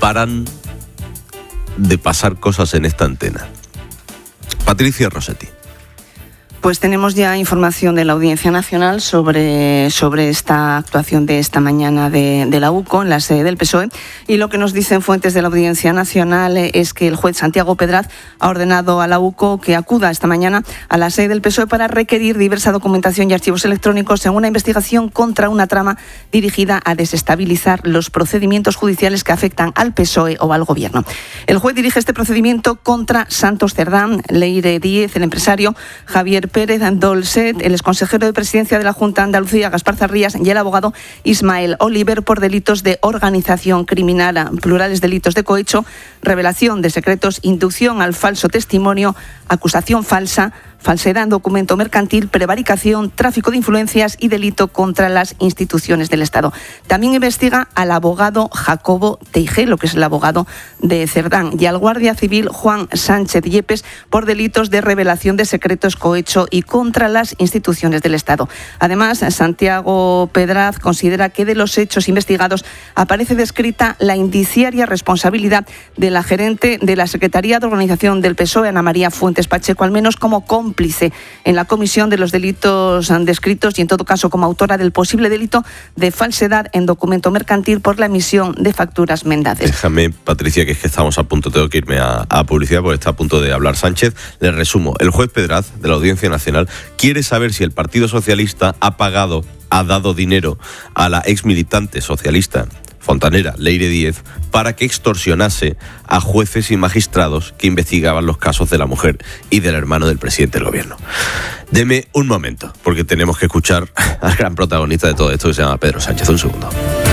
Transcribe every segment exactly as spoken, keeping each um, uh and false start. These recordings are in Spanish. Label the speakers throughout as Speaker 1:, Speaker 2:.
Speaker 1: paran de pasar cosas en esta antena. Patricia Rossetti.
Speaker 2: Pues tenemos ya información de la Audiencia Nacional sobre, sobre esta actuación de esta mañana de, de la U C O en la sede del P S O E, y lo que nos dicen fuentes de la Audiencia Nacional es que el juez Santiago Pedraz ha ordenado a la U C O que acuda esta mañana a la sede del P S O E para requerir diversa documentación y archivos electrónicos en una investigación contra una trama dirigida a desestabilizar los procedimientos judiciales que afectan al P S O E o al Gobierno. El juez dirige este procedimiento contra Santos Cerdán, Leire Díez, el empresario, Javier Pérez Dolcet, el exconsejero de Presidencia de la Junta de Andalucía, Gaspar Zarrías, y el abogado Ismael Oliver por delitos de organización criminal, plurales delitos de cohecho, revelación de secretos, inducción al falso testimonio, acusación falsa, falsedad en documento mercantil, prevaricación, tráfico de influencias y delito contra las instituciones del Estado. También investiga al abogado Jacobo Teijelo, que es el abogado de Cerdán, y al guardia civil Juan Sánchez Yepes por delitos de revelación de secretos, cohecho y contra las instituciones del Estado. Además, Santiago Pedraz considera que de los hechos investigados aparece descrita la indiciaria responsabilidad de la gerente de la Secretaría de Organización del P S O E, Ana María Fuentes Pacheco, al menos como cómplice en la comisión de los delitos descritos y, en todo caso, como autora del posible delito de falsedad en documento mercantil por la emisión de facturas mendaces.
Speaker 1: Déjame, Patricia, que es que estamos a punto, tengo que irme a, a publicidad porque está a punto de hablar Sánchez. Les resumo, el juez Pedraz, de la Audiencia Nacional, quiere saber si el Partido Socialista ha pagado, ha dado dinero a la exmilitante socialista fontanera Leire Díez para que extorsionase a jueces y magistrados que investigaban los casos de la mujer y del hermano del presidente del gobierno. Deme un momento, porque tenemos que escuchar al gran protagonista de todo esto, que se llama Pedro Sánchez. Un segundo.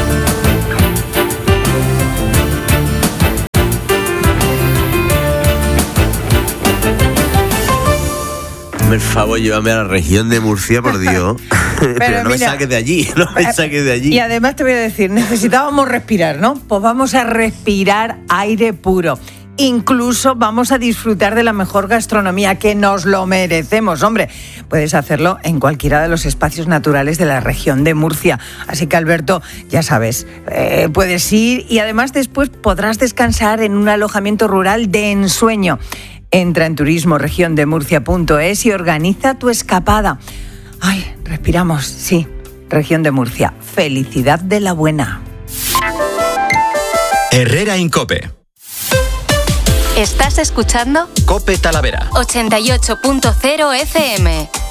Speaker 1: Por favor, llévame a la región de Murcia, por Dios. Pero, Pero no mira, me saques de allí, no me saques de allí.
Speaker 3: Y además te voy a decir, necesitábamos respirar, ¿no? Pues vamos a respirar aire puro. Incluso vamos a disfrutar de la mejor gastronomía, que nos lo merecemos, hombre. Puedes hacerlo en cualquiera de los espacios naturales de la región de Murcia. Así que, Alberto, ya sabes, eh, puedes ir y además después podrás descansar en un alojamiento rural de ensueño. Entra en turismo región de murcia punto es y organiza tu escapada. Ay, respiramos, sí. Región de Murcia. Felicidad de la buena.
Speaker 4: Herrera en COPE.
Speaker 5: ¿Estás escuchando?
Speaker 4: COPE Talavera.
Speaker 5: ochenta y ocho punto cero F M.